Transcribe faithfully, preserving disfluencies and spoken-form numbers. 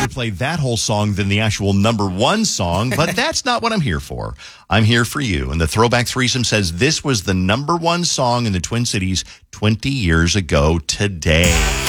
rather play that whole song than the actual number one song, but that's not what I'm here for. I'm here for you. And the Throwback Threesome says this was the number one song in the Twin Cities twenty years ago today.